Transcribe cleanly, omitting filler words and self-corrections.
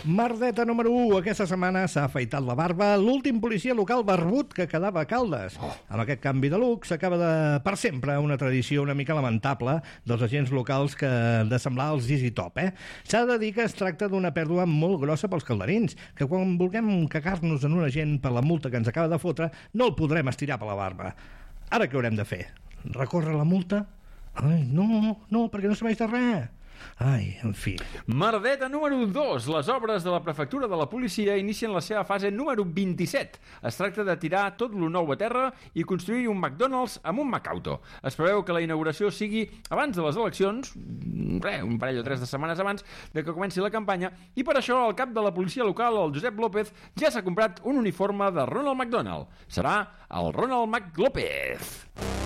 Merdeta número 1. Aquesta setmana s'ha afaitat la barba l'últim policia local barbut que quedava a Caldes. Amb aquest canvi de look s'acaba per sempre una tradició una mica lamentable dels agents locals que de semblar els Easy Top. S'ha de dir que es tracta d'una pèrdua molt grossa pels calderins, que quan vulguem cagar-nos en un agent per la multa que ens acaba de fotre, no el podrem estirar per la barba. Ara què haurem de fer? Recórrer la multa? Ai, no, perquè no serveix de res. Ai, en fi. Merdeta número 2. Les obres de la prefectura de la policia inicien la seva fase número 27. Es tracta de tirar tot lo nou a terra i construir un McDonald's amb un McAuto. Es preveu que la inauguració sigui abans de les eleccions, un parell o 3 de setmanes abans de que comenci la campanya, i per això el cap de la policia local, el Josep López, ja s'ha comprat un uniforme de Ronald McDonald. Serà el Ronald McLópez.